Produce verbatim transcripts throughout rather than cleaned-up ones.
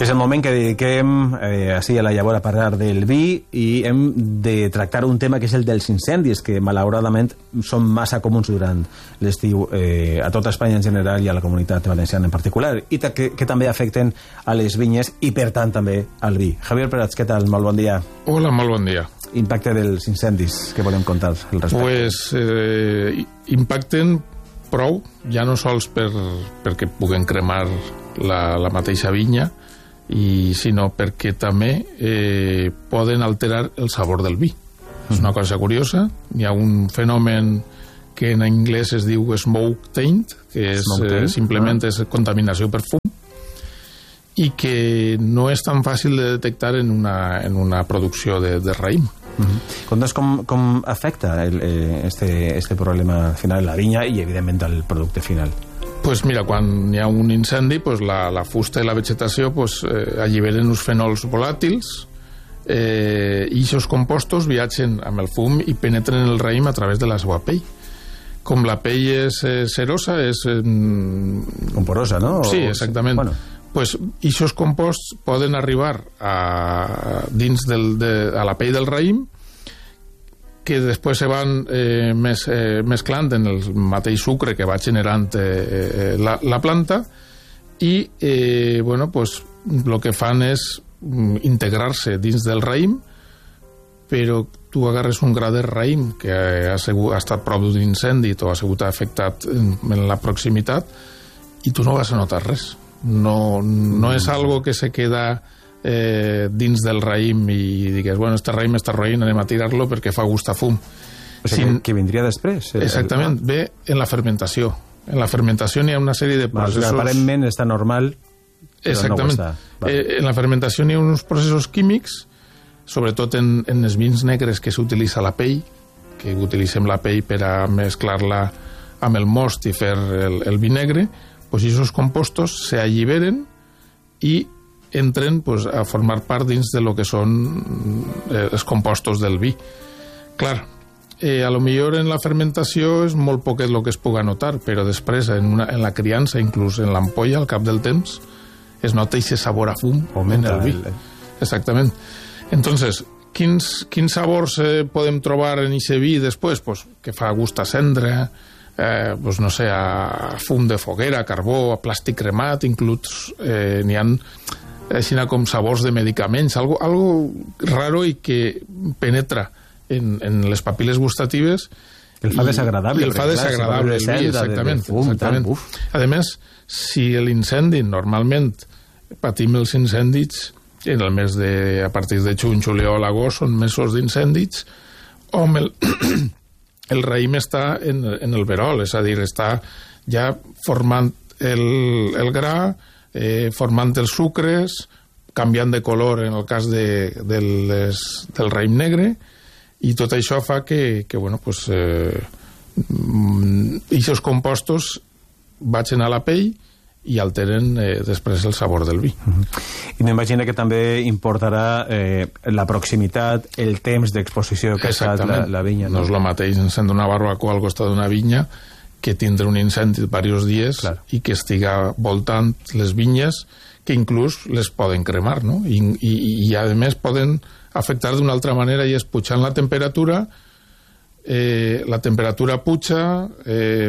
És el moment que dediquem eh, així a la llavor a parlar del vi i hem de tractar un tema que és el dels incendis, que malauradament són massa comuns durant l'estiu eh, a tota Espanya en general i a la comunitat valenciana en particular, i que, que també afecten a les vinyes i per tant també al vi. Javier Prats, què tal? Molt bon dia. Hola, molt bon dia. Impacte dels incendis, què volem contar al respecte? Pues eh, impacten prou, ja no sols per, perquè puguen cremar la, la mateixa vinya, i sinó perquè també eh, poden alterar el sabor del vi. Mm. És una cosa curiosa. Hi ha un fenomen que en anglès es diu smoke taint, que és, eh, simplement ah. és contaminació per fum, i que no és tan fàcil de detectar en una, en una producció de, de raïm. Mm-hmm. Contes com, com afecta el, eh, este, este problema final la vinya i evidentment el producte final? Pues mira, quan hi ha un incendi, pues la, la fusta i la vegetació pues, eh, alliberen uns fenols volàtils eh, i aquests compostos viatgen amb el fum i penetren el raïm a través de la seva pell. Com la pell és eh, cerosa, és... Eh, com porosa, no? Sí, exactament. Bueno. Pues aquests composts poden arribar a, dins del, de, a la pell del raïm, que després se van eh, mes, eh, mesclant en el mateix sucre que va generant eh, la, la planta i eh, bueno, pues, el que fan és integrar-se dins del raïm, però tu agarres un gra de raïm que ha, sigut, ha estat prop d'un incendi o ha sigut afectat en, en la proximitat i tu no vas a notar res. No, no és algo que se queda Eh, dins del raïm i digues, bueno, este raïm està roïn, anem a tirar-lo perquè fa gust a fum. O sigui, Sin... que vindria després? El... Exactament, ve en la fermentació. En la fermentació n'hi ha una sèrie de processos... Bueno, aparentment està normal, però Exactament. no ho està. Vale. Eh, en la fermentació n'hi ha uns processos químics, sobretot en, en els vins negres que s'utilitza la pell, que utilitzem la pell per a mesclar-la amb el most i fer el, el vi negre, doncs aquests compostos s'alliberen i entren pues, a formar part dins de lo que són eh, els compostos del vi. Clar, eh, a lo millor en la fermentació és molt poquet el que es puga notar, però després en, una, en la criança, inclús en l'ampolla, al cap del temps, es nota aquest sabor a fum en el vi. Exactament. Entonces, quins, quins sabors eh, podem trobar en aquest vi després? Pues, que fa gust a cendra, eh, pues, no sé, a fum de foguera, a carbó, a plàstic cremat, inclús eh, n'hi ha així com sabors de medicaments, algo, algo raro i que penetra en, en les papil·les gustatives. El fa desagradable. El fa desagradable, el vi, exactament. De fum, exactament. Tant, a més, si l'incendi, normalment patim els incendis en el mes de, a partir de juny, juliol, agost, són mesos d'incendis, on el, el raïm està en, en el verol, és a dir, està ja formant el, el gra, Eh, formant els sucres, canviant de color en el cas de, de les, del raïm negre, i tot això fa que, que bueno, pues, eh, aquests compostos vagin a la pell i alteren eh, després el sabor del vi. Uh-huh. I m'imagino que també importarà eh, la proximitat, el temps d'exposició que ha estat la, la vinya. No, no és el mateix encendre una barbacoa al costat d'una vinya que tindre un incendi diversos dies, claro, i que estiga voltant les vinyes, que inclús les poden cremar, no? I, i, i a més poden afectar d'una altra manera, i és pujant la temperatura, eh, la temperatura puja, eh,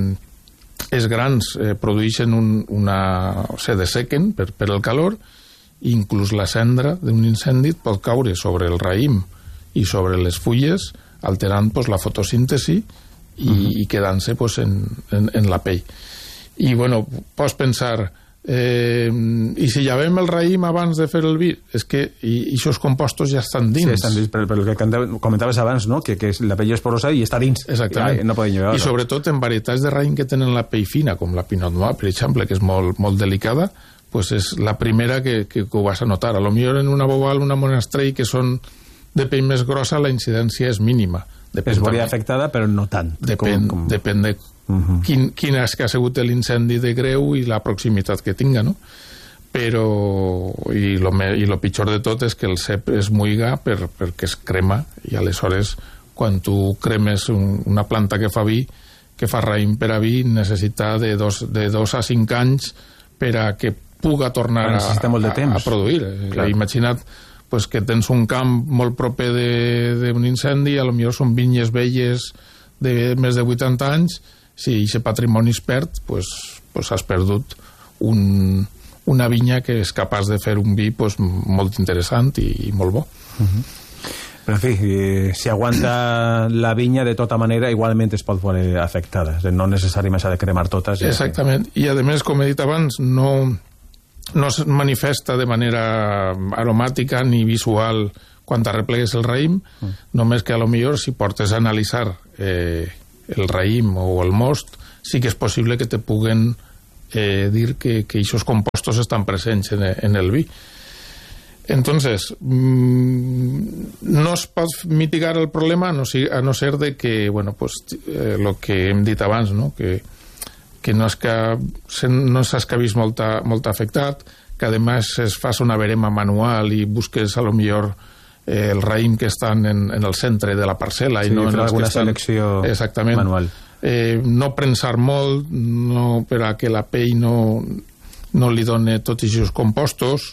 els grans eh, produeixen un, una... se dessequen per, per el calor, i inclús la cendra d'un incendi pot caure sobre el raïm i sobre les fulles, alterant pues, la fotosíntesi i, uh-huh. i quedant-se pues, en, en, en la pell. I bueno, pots pensar, eh, i si llavem el raïm abans de fer el vi, és que i aquests compostos ja estan dins. Sí, estan dins, per, per el que comentaves abans, no? que, que la pell és porosa i està dins. Exactament. Ja, no poden llevar. I sobretot en varietats de raïm que tenen la pell fina, com la Pinot Noir, per exemple, que és molt, molt delicada, pues és la primera que, que, que ho vas a notar. A lo millor en una Bobal, una Monastrell, que són de pell més grossa, la incidència és mínima. Depèn es veuria afectada, però no tant. Depèn, com, com... depèn de uh-huh. quin, quin és que ha sigut l'incendi de greu i la proximitat que tinga, no? Però, i lo, me, i lo pitjor de tot és que el cep es muiga per, perquè es crema, i aleshores, quan tu cremes un, una planta que fa vi, que fa raïm per a vi, necessita de dos, de dos a cinc anys per a que puga tornar a, a, a produir. Clar. Imagina't pues, que tens un camp molt proper d'un incendi, a lo millor són vinyes velles de més de vuitanta anys, si aquest patrimoni es perd, pues, pues has perdut un, una vinya que és capaç de fer un vi pues, molt interessant i, i molt bo. Uh-huh. Però, en fi, eh, si aguanta la vinya, de tota manera, igualment es pot veure afectada. No necessàriament s'ha de cremar totes. Ja exactament. Que... I, a més, com he dit abans, no, no es manifesta de manera aromàtica ni visual quan arreplegues el raïm, mm. només que a lo millor si portes a analitzar eh, el raïm o el most, sí que és possible que te puguen eh, dir que, que aquests compostos estan presents en, en el vi. Entonces, mmm, no es pot mitigar el problema a no, a no ser de que, bueno, pues, eh, lo que hem dit abans, no? que, que no és que no s'has que vist molt, molt afectat, que a més es fas una verema manual i busques a lo millor eh, el raïm que estan en, en el centre de la parcel·la sí, i no en els alguna que estan... selecció exactament. Manual. Eh, no prensar molt, no, per a que la pell no, no li doni tots aquests compostos.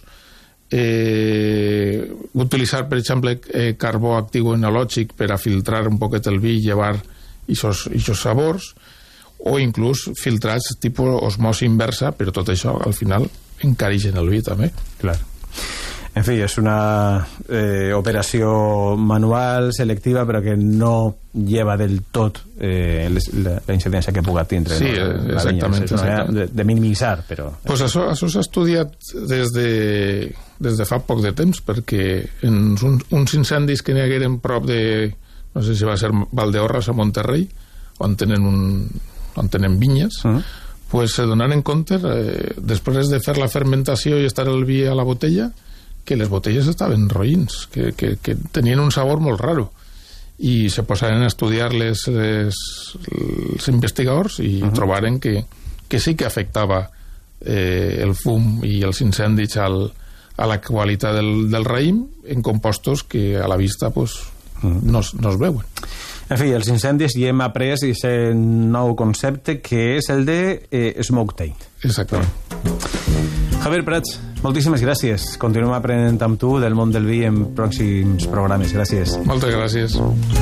Eh, utilitzar, per exemple, eh, carbó actiu enològic per a filtrar un poquet el vi i llevar aquests sabors, o inclús filtrats tipus osmosi inversa, però tot això al final encareix en el vi també. Clar. En fi, és una eh, operació manual, selectiva, però que no lleva del tot eh, la, la incidència que puga tindre. Sí, no? exactament. És una manera de, de minimitzar, però... Pues això, això s'ha estudiat des de, des de fa poc de temps, perquè en uns, uns incendis que n'hi hagueren prop de, no sé si va ser Valdeorras a Monterrey, on tenen, un, on tenen vinyes, uh -huh. pues se donaren compte, eh, després de fer la fermentació i estar el vi a la botella, que les botelles estaven roïns, que, que, que tenien un sabor molt raro. I se posaren a estudiar les, les, els investigadors i uh-huh. trobaren que, que sí que afectava eh, el fum i els incendis al, a la qualitat del, del raïm en compostos que a la vista pues, uh-huh. no, no es veuen. En fi, els incendis, i hem après aquest nou concepte que és el de eh, smoke taint. Exactament. Javier Prats, moltíssimes gràcies. Continuem aprenent amb tu del món del vi en pròxims programes. Gràcies. Moltes gràcies.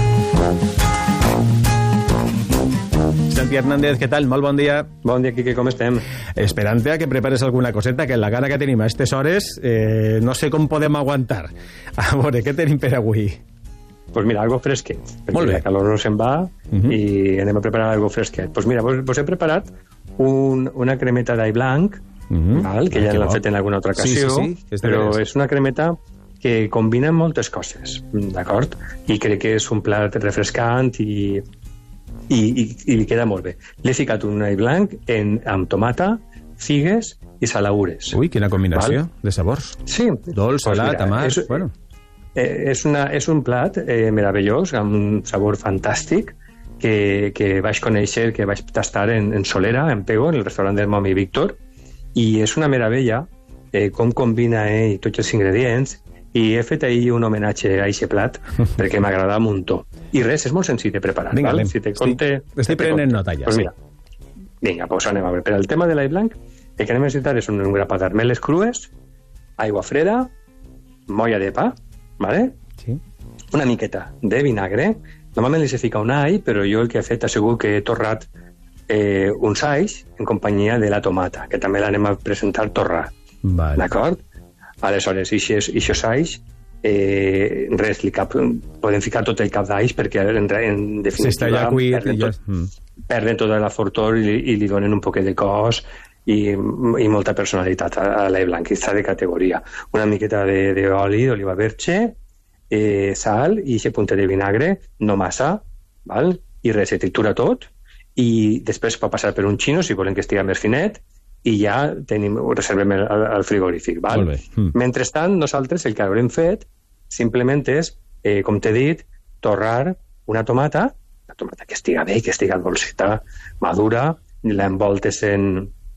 Santi Hernández, què tal? Molt bon dia. Bon dia, Quique, com estem? Esperant-te a que prepares alguna coseta, que la gana que tenim a aquestes hores eh, no sé com podem aguantar. A veure, què tenim per avui? Pues mira, algo fresquet, perquè la calor no se'n va uh-huh. i anem a preparar algo fresquet. Pues mira, vos, vos he preparat un, una cremeta d'all blanc, uh-huh. val, que ja l'hem fet en alguna altra ocasió, sí, sí, sí. Però és una cremeta que combina moltes coses, d'acord? I crec que és un plat refrescant i, i, i, i li queda molt bé. L'he ficat un all blanc en, amb tomata, figues i salaures. Ui, quina combinació val? De sabors. Sí. Dolç, pues salat, amarg, és, bueno... Eh, és, una, és un plat eh, meravellós, amb un sabor fantàstic, que, que vaig conèixer, que vaig tastar en, en Solera, en Pego, en el restaurant del Momi Víctor, i és una meravella eh, com combina ell tots els ingredients, i he fet ahir un homenatge a aquest plat perquè m'agrada un muntó. I res, és molt senzill de preparar. Vinga, val? Si te conte, estic, estic prenent nota ja. Pues mira, vinga, pues anem a veure. Per al tema de l'all blanc, el que anem a necessitar és un, un grapat d'armeles crues, aigua freda, molla de pa, vale? Sí. Una miqueta de vinagre. Normalment li se fica un all, però jo el que he fet ha sigut que he torrat eh, uns alls en companyia de la tomata, que també l'anem a presentar torrat. Vale. D'acord? Aleshores, ixos alls, eh, res, li cap, podem ficar tot el cap d'alls perquè en, en definitiva ja cuit, perden, ja... tot, mm. perden tota la fortor i, i li donen un poquet de cos i, i molta personalitat a, a l'all blanc, està de categoria. Una miqueta d'oli, d'oliva verge, eh, sal i aquest puntet de vinagre, no massa, val? I res, se tritura tot i després pot passar per un xino si volen que estigui més finet i ja tenim, ho reservem al, al frigorífic. Val? Mm. Mentrestant, nosaltres el que haurem fet simplement és, eh, com t'he dit, torrar una tomata, la tomata que estiga bé, que estiga dolceta, madura, l'envoltes en,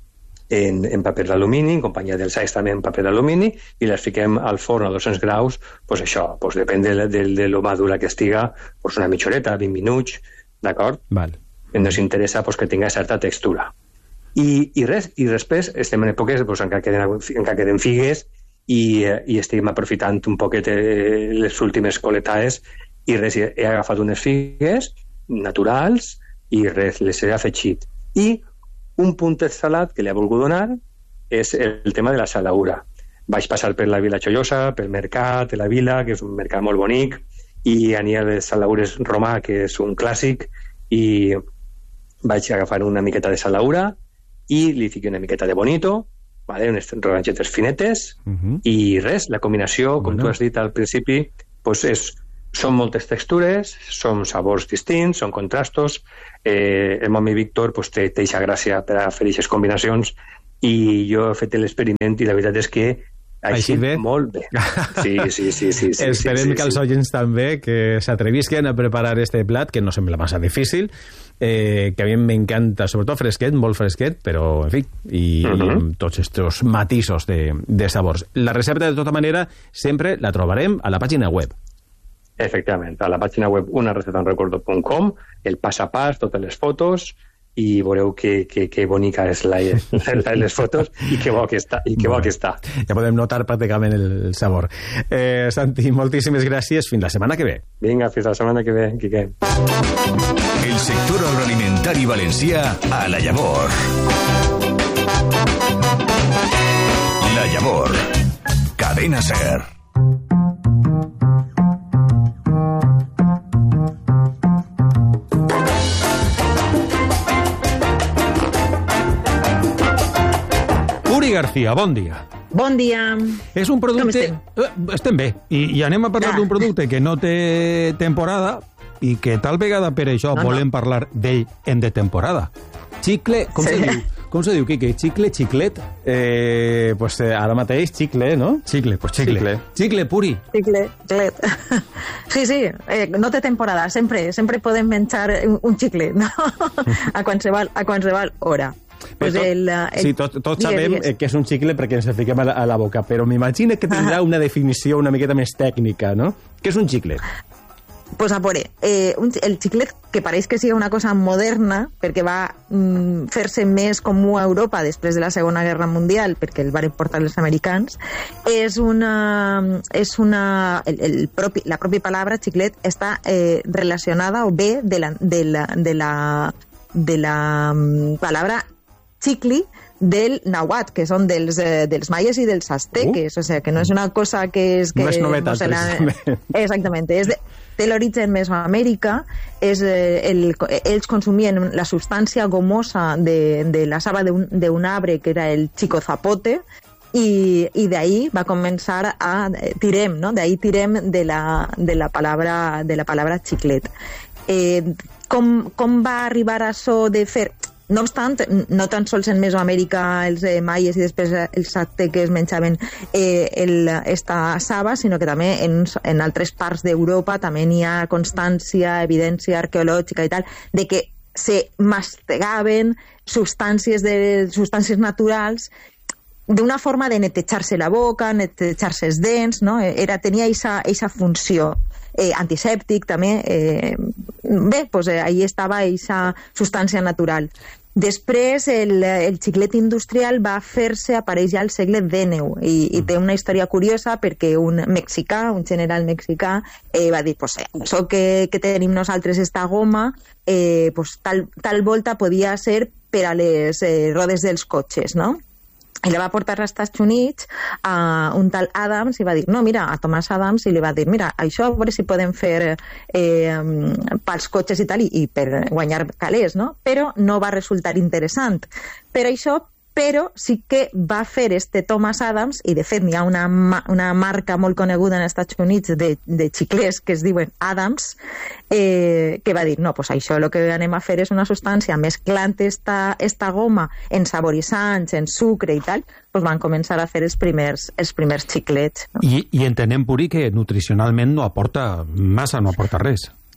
en, en paper d'alumini, en companyia dels alls també en paper d'alumini, i les fiquem al forn a dos-cents graus, pues això, pues depèn de, de, de lo madura que estiga, pues una mitja horeta, vint minuts, d'acord? Val. Ens interessa pues, que tinga certa textura. I, i res, i després estem en èpoques doncs, en, què queden, en què queden figues i, i estem aprofitant un poquet les últimes coletades i res, he agafat unes figues naturals i res, les he afegit. I un puntet salat que li ha volgut donar és el tema de la salaura. Vaig passar per la Vila Xollosa, pel mercat de la Vila, que és un mercat molt bonic, i aniria a les salaures romà, que és un clàssic, i vaig agafar una miqueta de salaura i li fiqué una miqueta de bonito, vale? Unes rodanxetes finetes, uh-huh. i res, la combinació, com bueno. tu has dit al principi, pues és, són moltes textures, són sabors distints, són contrastos, eh, el meu amic Víctor pues, té eixa gràcia per a fer aquestes combinacions, i jo he fet l'experiment i la veritat és que així bé? Molt bé. Sí, sí, sí, sí, sí, Esperem sí, sí, que els sí. oients també que s'atrevisquen a preparar este plat, que no sembla massa difícil, eh, que a mi m'encanta, sobretot fresquet, molt fresquet, però, en fi, i, uh-huh. i amb tots estos matisos de, de sabors. La recepta, de tota manera, sempre la trobarem a la pàgina web. Efectivament, a la pàgina web una receta en recordo punt com, el pas a pas, totes les fotos, i veureu que, que, que bonica és la, la, les fotos i que bo que està. I que bo que està. Ja podem notar pràcticament el, el sabor. Eh, Santi, moltíssimes gràcies. Fins la setmana que ve. Vinga, fins la setmana que ve, Quique. El sector agroalimentari valencià a La Llavor. La Llavor. Cadena SER. García, bon dia. Bon dia. És un producte... Com estem? Eh, estem bé. I, I anem a parlar ah. d'un producte que no té temporada i que tal vegada per això no, volem no. parlar d'ell en de temporada. Xicle, com sí. se diu? Com se diu, Quique? Xicle, xiclet? Eh, pues eh, ara mateix, xicle, no? Xicle, pues xicle. Xicle, xicle puri. Xicle, xiclet. Sí, sí, eh, no té temporada. Sempre, sempre podem menjar un, un xicle, no? A qualsevol, a qualsevol hora. Pues tot, el, el, sí, tots tot sabem digues. que és un xicle perquè ens el fiquem a la, a la boca, però m'imagino que tindrà una definició una miqueta més tècnica, no? Què és un xicle? Pues a veure, eh, un, el xiclet, que pareix que sigui una cosa moderna, perquè va mm, fer-se més comú a Europa després de la Segona Guerra Mundial, perquè el van portar els americans, és una... És una el, el propi, la pròpia paraula xiclet està eh, relacionada o ve de la, de la, de la, de la um, paraula xicli del nàhuatl, que són dels, eh, dels maies i dels azteques, uh. o sigui, que no és una cosa que és... Que, no és novetat, no la... Exactament, és de, té l'origen Mesoamèrica, és, eh, el, ells consumien la substància gomosa de, de la saba d'un arbre, que era el chico zapote, i, i d'ahí va començar a... Tirem, no? D'ahí tirem de la, de la paraula de la paraula xiclet. Eh, com, com va arribar a això de fer... No obstant, no tan sols en Mesoamèrica els eh, maies i després els azteques menjaven eh, el, esta saba, sinó que també en, en altres parts d'Europa també n'hi ha constància, evidència arqueològica i tal, de que se mastegaven substàncies, de, substàncies naturals d'una forma de netejar-se la boca, netejar-se els dents, no? Era, tenia aquesta funció. Eh, antisèptic també, eh, bé, pues, eh, ahí estava aquesta substància natural. Després el, el xiclet industrial va fer-se aparèixer al segle dinou i, i té una història curiosa perquè un mexicà, un general mexicà, eh, va dir, pues, eh, això que, que tenim nosaltres esta goma, eh, pues, tal, tal volta podia ser per a les eh, rodes dels cotxes, no? I la va portar als Estats Units a un tal Adams i va dir, no, mira, a Thomas Adams, i li va dir, mira, això a veure si podem fer eh, pels cotxes i tal, i, i per guanyar calés, no? Però no va resultar interessant. Per això, però sí que va fer este Thomas Adams, i de fet n'hi ha una, una marca molt coneguda en els Estats Units de, de xiclets que es diuen Adams, eh, que va dir, no, pues això el que anem a fer és una substància mesclant esta, esta goma en saboritzants, en sucre i tal, pues van començar a fer els primers, els primers xiclets. No? I, I entenem, Puri, que nutricionalment no aporta massa, no aporta res.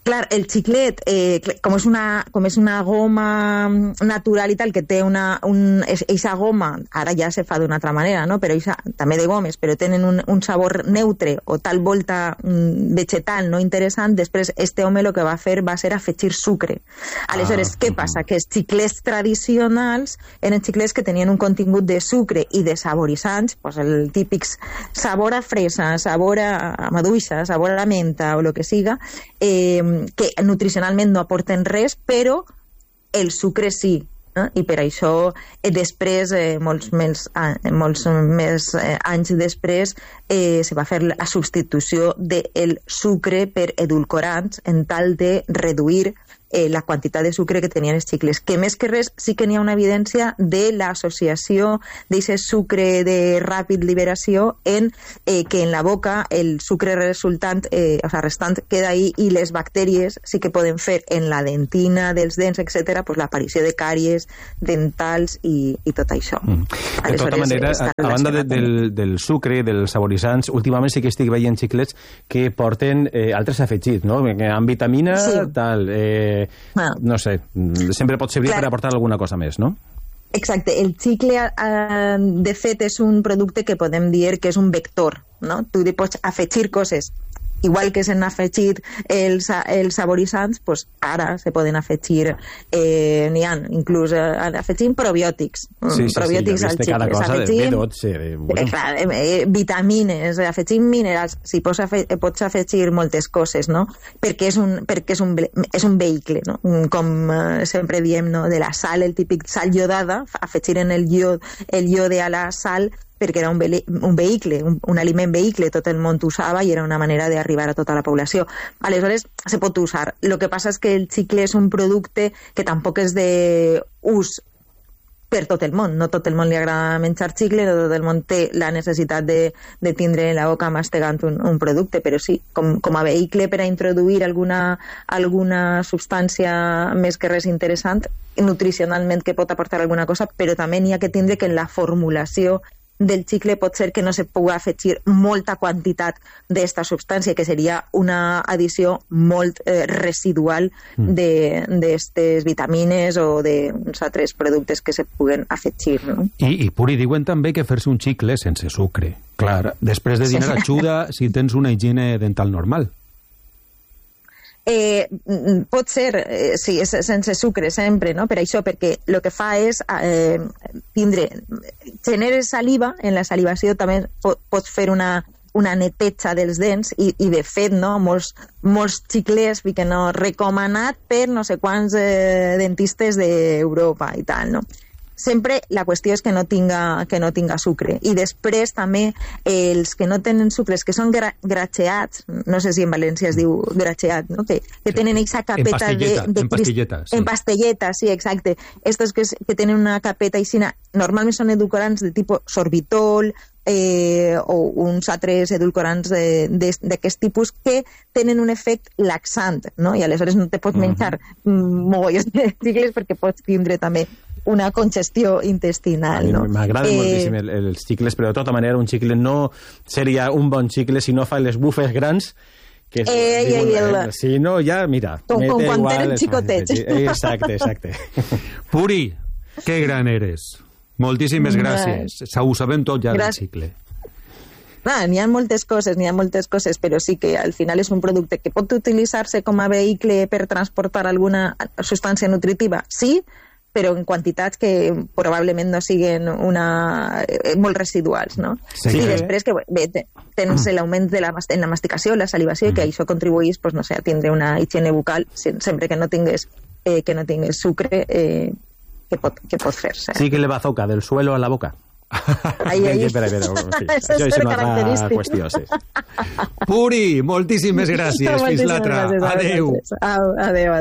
Clar, el xiclet, eh, com, és una, com és una goma natural i tal, que té una... Un, eixa goma, ara ja se fa d'una altra manera, no? Però eixa, també de gomes, però tenen un, un sabor neutre o tal volta mm, vegetal no interessant, després este home el que va fer va ser afegir sucre. Aleshores, ah, què uh -huh. passa? Que els xiclets tradicionals eren xiclets que tenien un contingut de sucre i de saboritzants, pues el típic sabor a fresa, sabor a maduixa, sabor a la menta o el que siga, eh, que nutricionalment no aporten res, però el sucre sí. Eh? I per això, eh, després, eh, molts, més, eh, molts més eh, anys després, eh, se va fer la substitució del sucre per edulcorants en tal de reduir eh, la quantitat de sucre que tenien els xicles, que més que res sí que n'hi ha una evidència de l'associació d'aquest sucre de ràpid liberació en eh, que en la boca el sucre resultant, eh, o sea, restant queda ahí i les bactèries sí que poden fer en la dentina dels dents, etcètera, pues, l'aparició de càries dentals i, i tot això. Mm. De tota manera, a, a banda de, del, del sucre, dels saboritzants, últimament sí que estic veient xiclets que porten eh, altres afegits, no? Amb vitamina, sí. tal... Eh, Ah. no sé, sempre pot servir Clar. per aportar alguna cosa més, no? Exacte, el xicle eh, de fet és un producte que podem dir que és un vector, no? Tu li pots afegir coses, igual que s'han afegit els, els saboritzants, pues ara se poden afegir, eh, n'hi ha, inclús eh, afegim probiòtics. Sí, sí, probiòtics sí, al xicle. Cada cosa afegim, de B dotze. Eh, bueno. eh, clar, eh, vitamines, afegim minerals, si pots, afe, pots afegir moltes coses, no? Perquè és un, perquè és un, és un vehicle, no? Com eh, sempre diem, no? De la sal, el típic sal iodada, afegir en el iod, el iode a la sal, perquè era un, ve un vehicle, un, un aliment vehicle, tot el món usava i era una manera d'arribar a tota la població. Aleshores, se pot usar. El que passa és que el xicle és un producte que tampoc és d'ús per tot el món. No tot el món li agrada menjar xicle, no tot el món té la necessitat de, de tindre en la boca mastegant un, un producte, però sí, com, com a vehicle per a introduir alguna, alguna substància més que res interessant, nutricionalment que pot aportar alguna cosa, però també n'hi ha que tindre que en la formulació del xicle pot ser que no se pugui afegir molta quantitat d'esta substància, que seria una addició molt eh, residual d'aquestes vitamines o d'uns altres productes que se puguen afegir. No? I, I Puri, diuen també que fer-se un xicle sense sucre. Clar, després de dinar sí. ajuda si tens una higiene dental normal. Eh, pot ser, eh, sí, és sense sucre sempre, no? Per això, perquè el que fa és eh, tindre, genera saliva, en la salivació també pot, pots fer una, una neteja dels dents i, i de fet, no? Molts, molts xiclers que no recomanat per no sé quants eh, dentistes d'Europa i tal, no? Sempre la qüestió és que no tinga, que no tinga sucre. I després també els que no tenen sucres, que són gra gracheats, no sé si en València es diu gracheat, no? que, que tenen aquesta capeta en pastilleta, de, de... En pastilleta, sí. En pastilleta, sí, exacte. Estos que, que tenen una capeta aixina, normalment són edulcorants de tipus sorbitol, eh, o uns altres edulcorants d'aquest tipus que tenen un efecte laxant, no? I aleshores no te pots menjar uh -huh. mogollons de xicles perquè pots tindre també una congestió intestinal. No? M'agrada eh... moltíssim el, els xicles, però de tota manera un xicle no seria un bon xicle si no fa les bufes grans que és, eh, diuen, eh, el... si no, ja, mira, com, com quan igual, tenen xicotets. Exacte, exacte. Puri, que gran eres. Moltíssimes gràcies. Ho sabem tot ja del xicle. Ah, n'hi ha moltes coses, n'hi ha moltes coses, però sí que al final és un producte que pot utilitzar-se com a vehicle per transportar alguna substància nutritiva, sí, però en quantitats que probablement no siguin una, eh, molt residuals, no? Sí, I després que bé, tens l'augment de la, en la masticació, la salivació, mm. que això contribuís, pues, no sé, a tindre una higiene bucal sempre que no tingues, eh, que no tingues sucre, eh, que pot, que pot fer-se. Sí que le bazooka del suelo a la boca. Ai, ai. Espera, espera, sí. Això és una altra qüestió, sí. Puri, moltíssimes gràcies. Fins l'altra. Adéu. Adéu, adéu.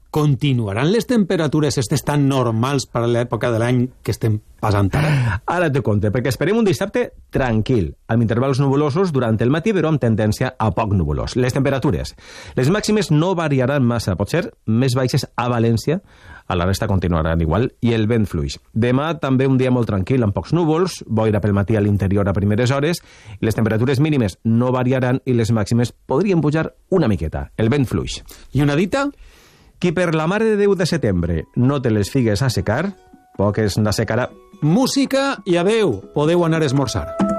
continuaran les temperatures estes tan normals per a l'època de l'any que estem passant ara? Ara te compte, perquè esperem un dissabte tranquil, amb intervals nubulosos durant el matí, però amb tendència a poc nuvolós. Les temperatures. Les màximes no variaran massa, potser més baixes a València, a la resta continuaran igual, i el vent fluix. Demà també un dia molt tranquil, amb pocs núvols, boira pel matí a l'interior a primeres hores, i les temperatures mínimes no variaran i les màximes podrien pujar una miqueta. El vent fluix. I una dita? Qui per la Mare de Déu de setembre no té les figues a secar, poques n'assecarà. Música i adeu. Podeu anar a esmorzar.